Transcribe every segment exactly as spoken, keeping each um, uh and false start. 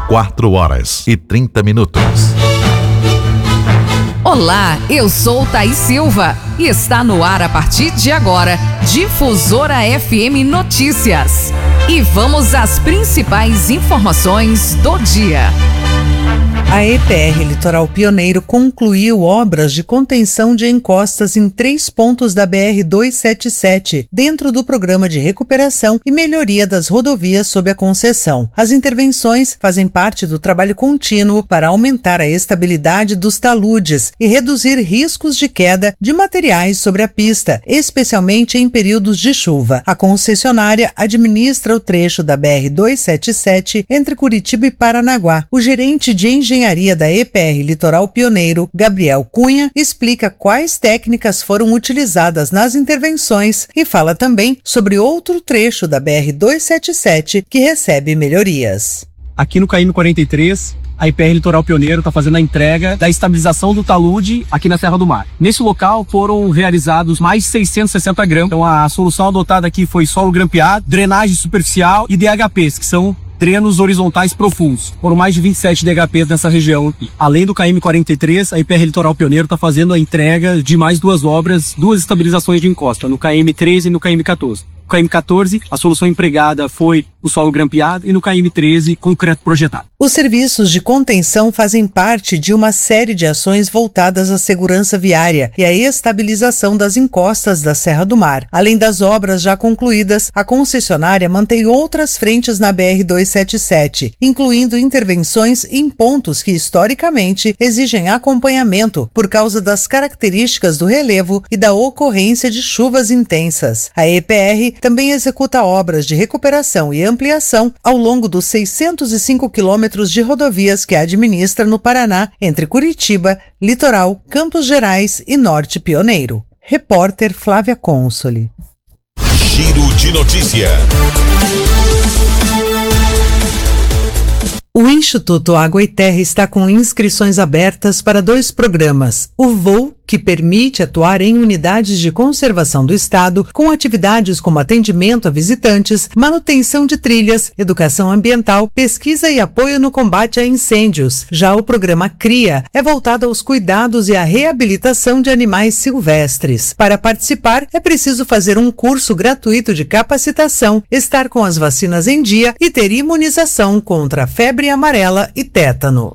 quatro horas e trinta minutos. Olá, eu sou Thaís Silva e está no ar a partir de agora, Difusora F M Notícias. E vamos às principais informações do dia. A E P R Litoral Pioneiro concluiu obras de contenção de encostas em três pontos da B R duzentos e setenta e sete, dentro do Programa de Recuperação e Melhoria das Rodovias sob a concessão. As intervenções fazem parte do trabalho contínuo para aumentar a estabilidade dos taludes e reduzir riscos de queda de materiais sobre a pista, especialmente em períodos de chuva. A concessionária administra o trecho da B R duzentos e setenta e sete entre Curitiba e Paranaguá. O gerente de engenharia Engenharia da E P R Litoral Pioneiro, Gabriel Cunha, explica quais técnicas foram utilizadas nas intervenções e fala também sobre outro trecho da B R duzentos e setenta e sete que recebe melhorias. Aqui no K M quarenta e três, a E P R Litoral Pioneiro está fazendo a entrega da estabilização do talude aqui na Serra do Mar. Nesse local foram realizados mais de seiscentos e sessenta gramas. Então a solução adotada aqui foi solo grampeado, drenagem superficial e D H Ps, que são drenos horizontais profundos. Foram mais de vinte e sete D H Ps nessa região. Além do K M quarenta e três, a E P R Litoral Pioneiro está fazendo a entrega de mais duas obras, duas estabilizações de encosta, no K M treze e no K M quatorze. No K M quatorze, a solução empregada foi o solo grampeado e no K M treze, concreto projetado. Os serviços de contenção fazem parte de uma série de ações voltadas à segurança viária e à estabilização das encostas da Serra do Mar. Além das obras já concluídas, a concessionária mantém outras frentes na B R duzentos e setenta e sete, incluindo intervenções em pontos que historicamente exigem acompanhamento por causa das características do relevo e da ocorrência de chuvas intensas. A E P R também executa obras de recuperação e ampliação ao longo dos seiscentos e cinco quilômetros de rodovias que administra no Paraná, entre Curitiba, Litoral, Campos Gerais e Norte Pioneiro. Repórter Flávia Consoli. Giro de notícia. O Instituto Água e Terra está com inscrições abertas para dois programas. O V O U, que permite atuar em unidades de conservação do Estado, com atividades como atendimento a visitantes, manutenção de trilhas, educação ambiental, pesquisa e apoio no combate a incêndios. Já o programa CRIA é voltado aos cuidados e à reabilitação de animais silvestres. Para participar, é preciso fazer um curso gratuito de capacitação, estar com as vacinas em dia e ter imunização contra a febre amarela e tétano.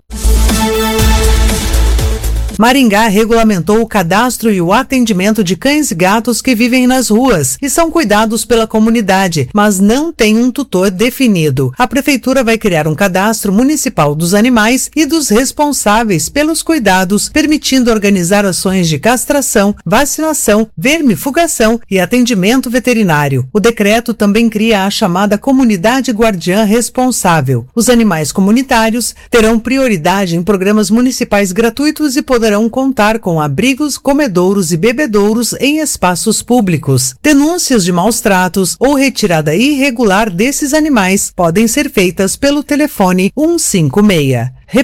Maringá regulamentou o cadastro e o atendimento de cães e gatos que vivem nas ruas e são cuidados pela comunidade, mas não tem um tutor definido. A prefeitura vai criar um cadastro municipal dos animais e dos responsáveis pelos cuidados, permitindo organizar ações de castração, vacinação, vermifugação e atendimento veterinário. O decreto também cria a chamada comunidade guardiã responsável. Os animais comunitários terão prioridade em programas municipais gratuitos e poderão poderão contar com abrigos, comedouros e bebedouros em espaços públicos. Denúncias de maus tratos ou retirada irregular desses animais podem ser feitas pelo telefone cento e cinquenta e seis.